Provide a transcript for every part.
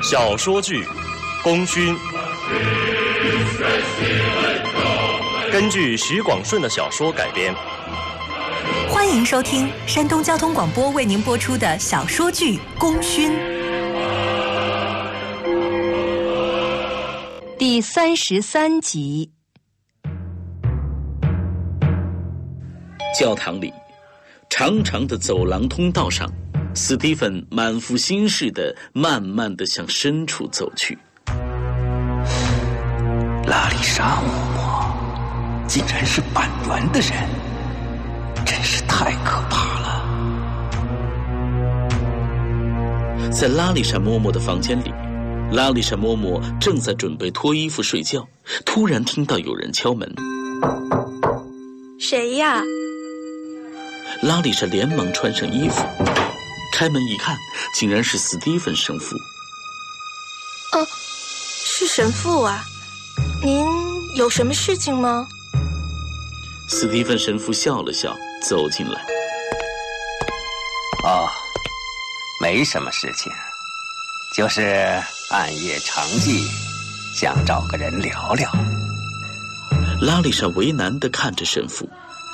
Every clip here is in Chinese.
小说剧《功勋》，根据许广顺的小说改编。 欢迎收听山东交通广播为您播出的小说剧《功勋》第33集。 教堂里，长长的走廊通道上，斯蒂芬满腹心事地慢慢地向深处走去。 拉丽莎嬷嬷竟然是板垣的人，真是太可怕了。 在拉丽莎嬷嬷的房间里，拉丽莎嬷嬷正在准备脱衣服睡觉，突然听到有人敲门。 谁呀？ 拉丽莎连忙穿上衣服，开门一看，竟然是斯蒂芬神父。 哦，是神父啊，您有什么事情吗？ 斯蒂芬神父笑了笑，走进来。 哦，没什么事情，就是暗夜长寂，想找个人聊聊。 拉丽莎为难地看着神父。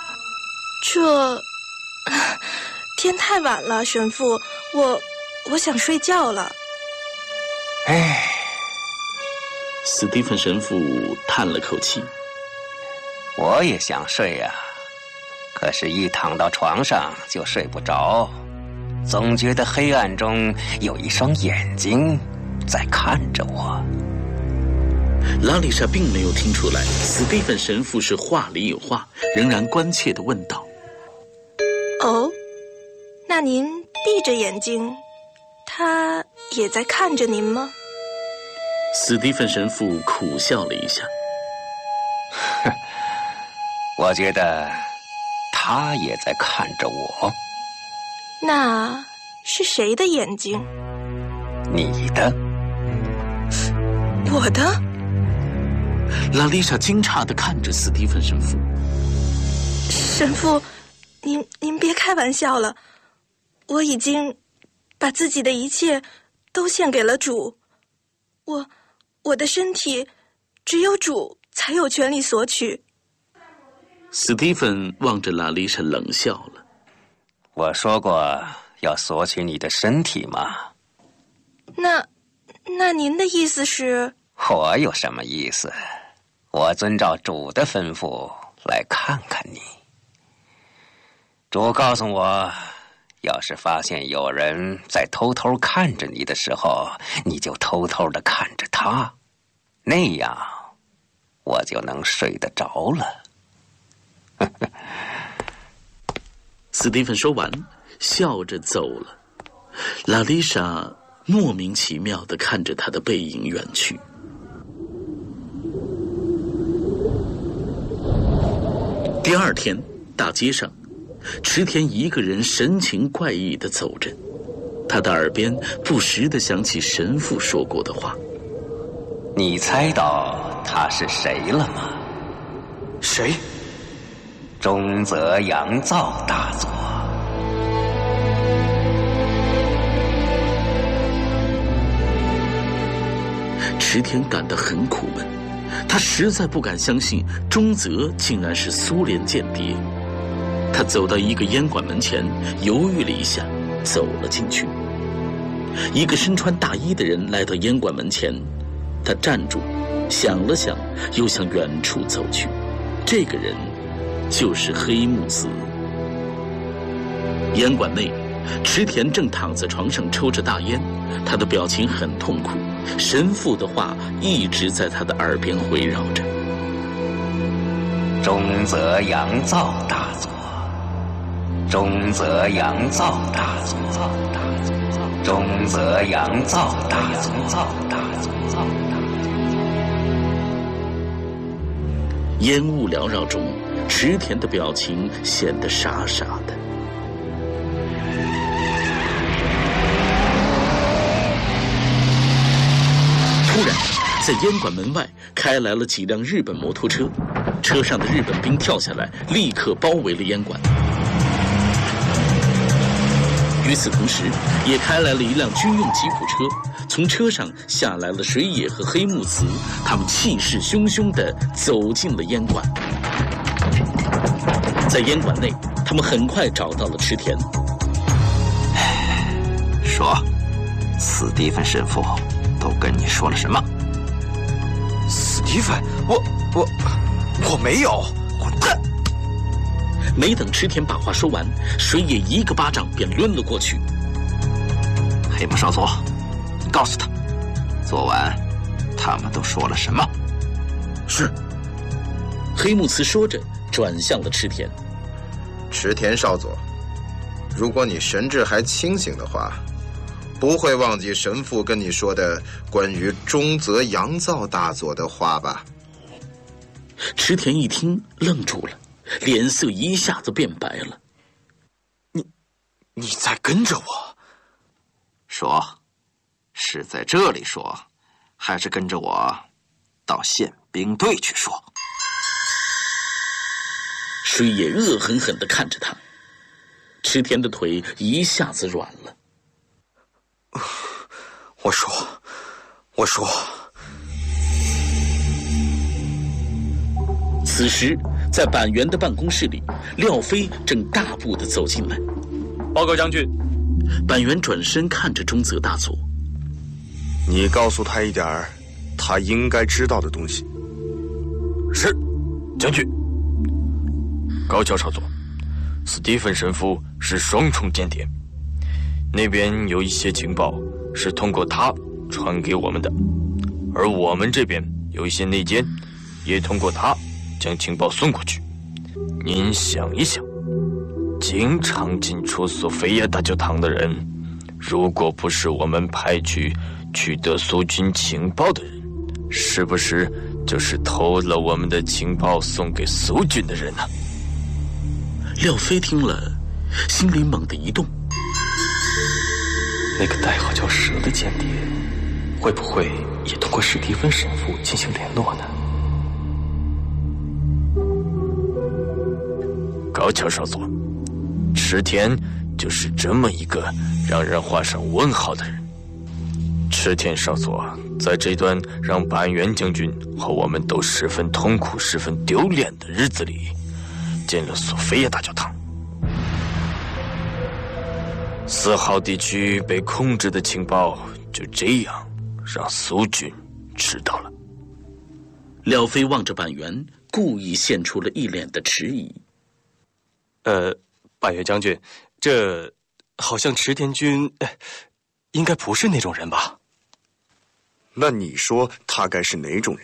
天太晚了，神父，我想睡觉了。 哎， 斯蒂芬神父叹了口气。 我也想睡呀，可是一躺到床上就睡不着，总觉得黑暗中有一双眼睛在看着我。 拉丽莎并没有听出来，斯蒂芬神父是话里有话，仍然关切地问道： 哦，那您闭着眼睛，他也在看着您吗？ 斯蒂芬神父苦笑了一下。 我觉得他也在看着我。 那是谁的眼睛？ 你的。 我的？ 拉丽莎惊诧地看着斯蒂芬神父。 神父，您别开玩笑了，我已经把自己的一切都献给了主，我的身体只有主才有权利索取。 斯蒂芬望着拉丽莎冷笑了。 我说过要索取你的身体吗？ 那您的意思是？ 我有什么意思？我遵照主的吩咐来看看你。主告诉我，要是发现有人在偷偷看着你的时候，你就偷偷地看着他，那样我就能睡得着了。 斯蒂芬说完，笑着走了。拉丽莎莫名其妙地看着他的背影远去。第二天，大街上，池田一个人神情怪异地走着，他的耳边不时地响起神父说过的话。 你猜到他是谁了吗？ 谁？ 中泽洋造大佐。 池田感到很苦闷，他实在不敢相信中泽竟然是苏联间谍。他走到一个烟馆门前，犹豫了一下，走了进去。一个身穿大衣的人来到烟馆门前，他站住，想了想，又向远处走去。这个人就是黑木子。烟馆内，池田正躺在床上抽着大烟，他的表情很痛苦，神父的话一直在他的耳边回绕着。 中泽洋造大佐，中泽洋造大佐，中泽洋造大佐。 烟雾缭绕中，池田的表情显得傻傻的。突然，在烟馆门外开来了几辆日本摩托车，车上的日本兵跳下来，立刻包围了烟馆。 与此同时，也开来了一辆军用吉普车，从车上下来了水野和黑木慈，他们气势汹汹地走进了烟馆。在烟馆内，他们很快找到了池田。 说，史蒂芬神父都跟你说了什么？ 史蒂芬，我没有，混蛋！ 没等池田把话说完，水野一个巴掌便抡了过去。 黑木少佐，你告诉他，昨晚他们都说了什么？ 是。 黑木慈说着，转向了池田。 池田少佐，如果你神智还清醒的话，不会忘记神父跟你说的关于中泽洋造大佐的话吧？ 池田一听愣住了，脸色一下子变白了。 你在跟着我？ 说，是在这里说，还是跟着我到宪兵队去说？ 水野恶狠狠地看着他，池田的腿一下子软了。 我说。 此时，在板垣的办公室里，廖飞正大步地走进来。 报告将军。 板垣转身看着中泽大佐， 你告诉他一点他应该知道的东西。 是，将军。高桥少佐，史蒂芬神父是双重间谍，那边有一些情报是通过他传给我们的，而我们这边有一些内奸，也通过他将情报送过去。您想一想，经常进出索菲亚大教堂的人，如果不是我们派去取得苏军情报的人，是不是就是偷了我们的情报送给苏军的人呢？ 廖飞听了，心里猛地一动。 那个代号叫蛇的间谍，会不会也通过史蒂芬神父进行联络呢？ 高桥少佐，池田就是这么一个让人画上问号的人。池田少佐在这段让板垣将军和我们都十分痛苦、十分丢脸的日子里，建了索菲亚大教堂。4号地区被控制的情报就这样让苏军知道了。 廖飞望着板垣，故意现出了一脸的迟疑。 板垣将军，这好像池田君，应该不是那种人吧？ 那你说他该是哪种人？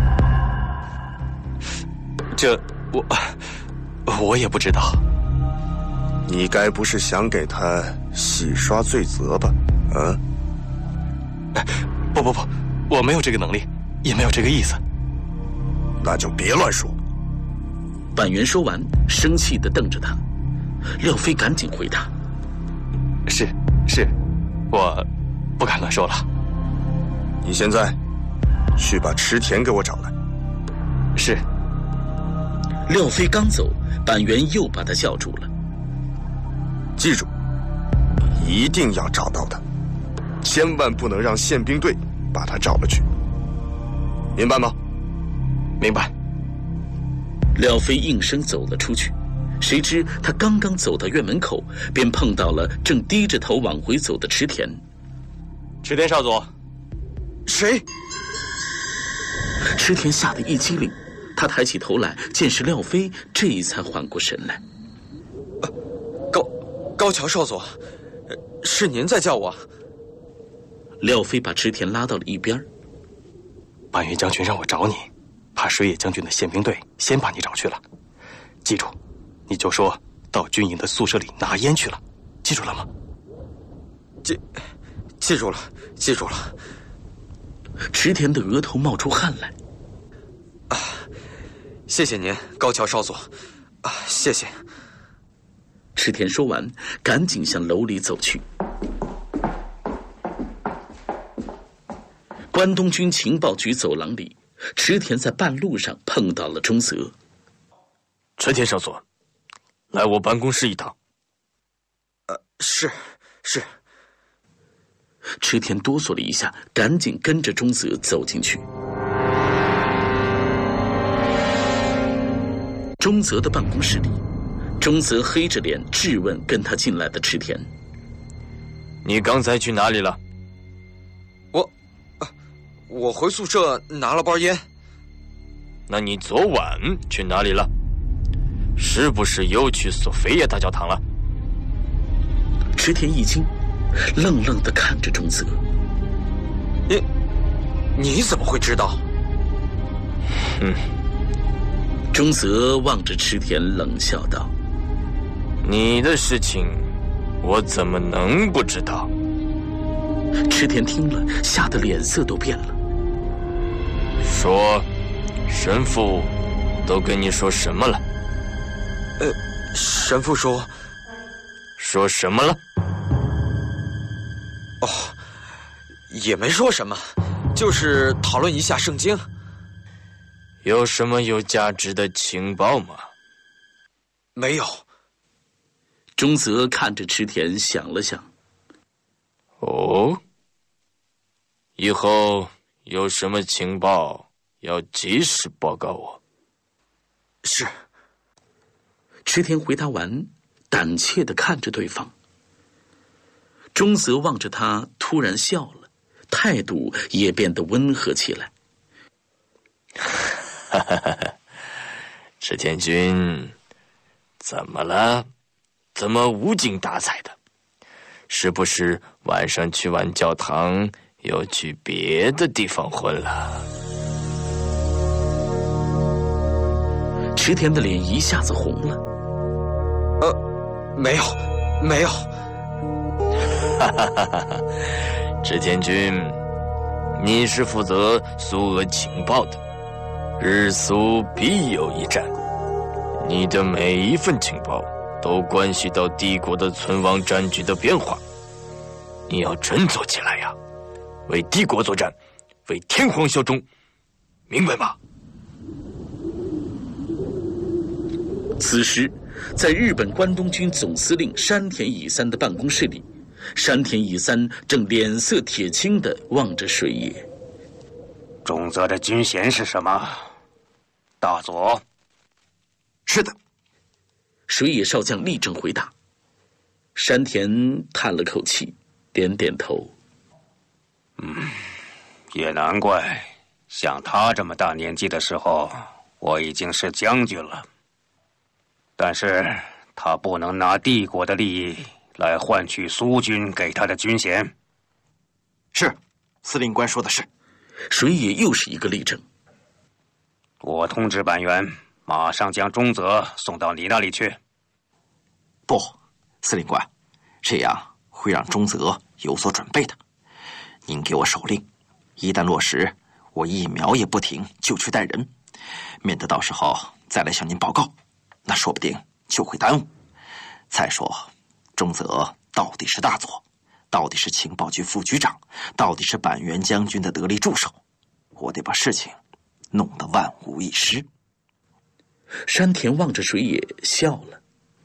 这我也不知道。 你该不是想给他洗刷罪责吧？啊？ 不，我没有这个能力，也没有这个意思。 那就别乱说。 板垣说完，生气地瞪着他。廖飞赶紧回答：“ 是，我不敢乱说了。 你现在去把池田给我找来。” 是。 廖飞刚走，板垣又把他叫住了。 记住，一定要找到他，千万不能让宪兵队把他找了去，明白吗？ 明白。 廖飞应声走了出去，谁知他刚刚走到院门口，便碰到了正低着头往回走的池田。 池田少佐。 谁？ 池田吓得一激灵，他抬起头来，见是廖飞，这才缓过神来。 高桥少佐，是您在叫我？ 廖飞把池田拉到了一边。 板垣将军让我找你，怕水野将军的宪兵队先把你找去了。记住，你就说到军营的宿舍里拿烟去了，记住了吗？ 记住了。 池田的额头冒出汗来。 谢谢您，高桥少佐。谢谢。 池田说完，赶紧向楼里走去。关东军情报局走廊里，池田在半路上碰到了中泽。 池田少佐，来我办公室一趟。 是。 是。 池田哆嗦了一下，赶紧跟着中泽走进去。中泽的办公室里，中泽黑着脸质问跟他进来的池田：“ 你刚才去哪里了？” 我回宿舍拿了包烟。 那你昨晚去哪里了？是不是又去索菲亚大教堂了？ 池田一惊，愣愣地看着中泽。 你怎么会知道？ 中泽望着池田冷笑道：“ 你的事情，我怎么能不知道？” 池田听了，吓得脸色都变了。 说，神父都跟你说什么了？ 神父说什么了？ 也没说什么，就是讨论一下圣经。 有什么有价值的情报吗？ 没有。 中泽看着池田想了想。 以后有什么情报要及时报告我。 是。 池田回答完，胆怯地看着对方。中泽望着他，突然笑了，态度也变得温和起来。 池田君，怎么了？怎么无精打采的？是不是晚上去完教堂，又去别的地方混了？ 池田的脸一下子红了。 没有。 池田君，你是负责苏俄情报的，日苏必有一战，你的每一份情报都关系到帝国的存亡战局的变化，你要振作起来呀，为帝国作战，为天皇效忠，明白吗？ 此时，在日本关东军总司令山田乙三的办公室里，山田乙三正脸色铁青地望着水野。 中泽的军衔是什么？大佐。 是的。 水野少将立正回答。山田叹了口气，点点头。 也难怪，像他这么大年纪的时候，我已经是将军了。但是他不能拿帝国的利益来换取苏军给他的军衔。 是，司令官说的是。 水野又是一个立正。 我通知板垣，马上将中泽送到你那里去。 不，司令官，这样会让中泽有所准备的。您给我手令，一旦落实，我一秒也不停就去带人，免得到时候再来向您报告，那说不定就会耽误。再说，中泽到底是大佐，到底是情报局副局长，到底是板垣将军的得力助手，我得把事情弄得万无一失。 山田望着水野笑了。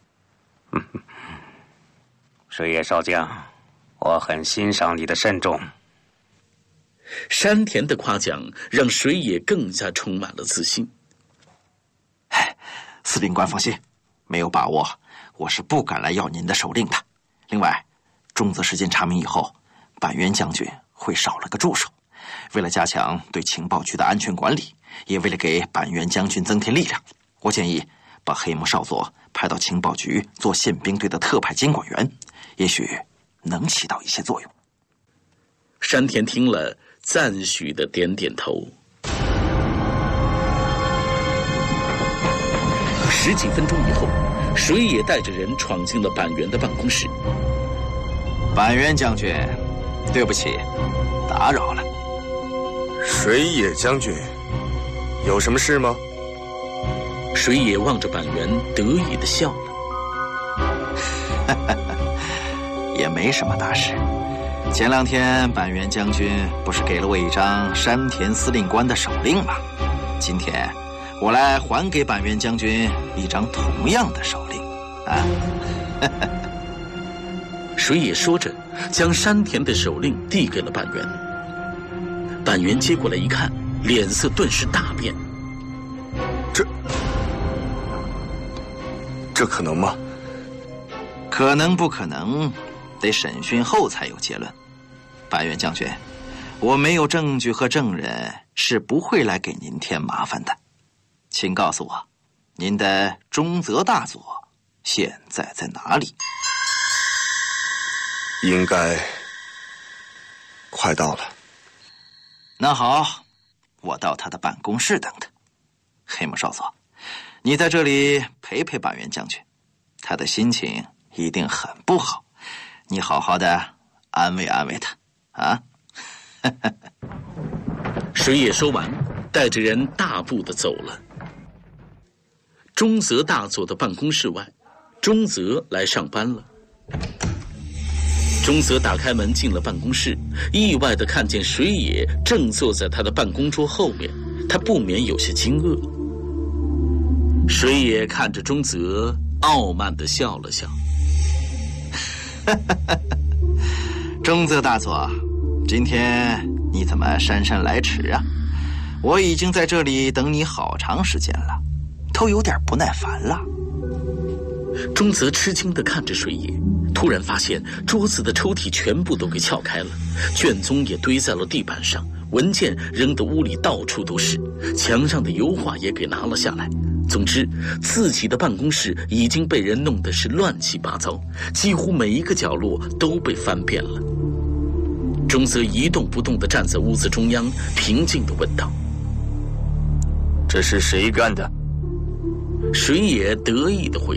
水野少将，我很欣赏你的慎重。 山田的夸奖让水野更加充满了自信。 司令官放心，没有把握，我是不敢来要您的手令的。另外，中泽事件查明以后，板垣将军会少了个助手。为了加强对情报局的安全管理，也为了给板垣将军增添力量，我建议把黑木少佐派到情报局做宪兵队的特派监管员，也许能起到一些作用。 山田听了，赞许的点点头。10几分钟以后，水野带着人闯进了板垣的办公室。 板垣将军，对不起，打扰了。 水野将军，有什么事吗？ 水野望着板垣，得意的笑了。 也没什么大事。前2天，板垣将军不是给了我一张山田司令官的手令吗？今天我来还给板垣将军一张同样的手令啊！ 水野说着，将山田的手令递给了板垣。板垣接过来一看，脸色顿时大变。 这可能吗？ 可能不可能，得审讯后才有结论。板垣将军，我没有证据和证人，是不会来给您添麻烦的。请告诉我，您的中泽大佐现在在哪里？ 应该快到了。 那好，我到他的办公室等他。黑木少佐，你在这里陪陪板垣将军，他的心情一定很不好，你好好的安慰安慰他啊。 水野说完，带着人大步的走了。中泽大佐的办公室外，中泽来上班了。中泽打开门进了办公室，意外的看见水野正坐在他的办公桌后面，他不免有些惊愕。水野看着中泽，傲慢的笑了笑。 中泽大佐，今天你怎么姗姗来迟啊？我已经在这里等你好长时间了，都有点不耐烦了。 中泽吃惊地看着水野，突然发现桌子的抽屉全部都给撬开了，卷宗也堆在了地板上，文件扔得屋里到处都是，墙上的油画也给拿了下来。总之，自己的办公室已经被人弄得是乱七八糟，几乎每一个角落都被翻遍了。中泽一动不动地站在屋子中央，平静地问道：“ 这是谁干的？” 水野得意地回